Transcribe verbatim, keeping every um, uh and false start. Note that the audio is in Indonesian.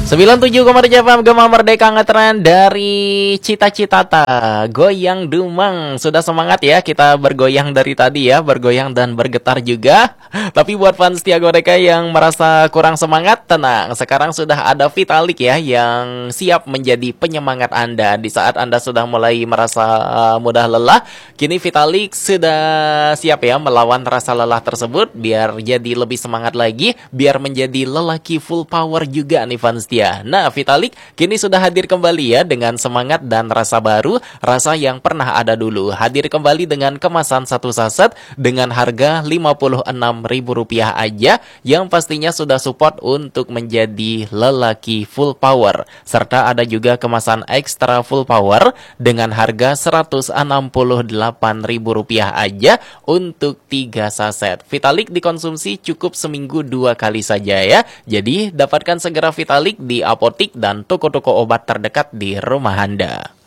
sembilan puluh tujuh koma tujuh F M Gema Merdeka ngetren dari Cita-Citata. Goyang Dumang. Sudah semangat ya kita bergoyang dari tadi ya, bergoyang dan bergetar juga. Tapi buat fans Setia Godeka yang merasa kurang semangat, tenang. Sekarang sudah ada Vitalik ya yang siap menjadi penyemangat Anda di saat Anda sudah mulai merasa uh, mudah lelah. Kini Vitalik sudah siap ya melawan rasa lelah tersebut biar jadi lebih semangat lagi, biar menjadi lelaki full power juga nih fans Setia. Nah, Vitalik kini sudah hadir kembali ya dengan semangat dan rasa baru, rasa yang pernah ada dulu. Hadir kembali dengan kemasan satu saset dengan harga lima puluh enam ribu rupiah aja, yang pastinya sudah support untuk menjadi lelaki full power. Serta ada juga kemasan ekstra full power dengan harga seratus enam puluh delapan ribu rupiah aja untuk tiga saset. Vitalik dikonsumsi cukup seminggu dua kali saja ya. Jadi dapatkan segera Vitalik di apotik dan toko-toko obat terdekat di rumah Anda.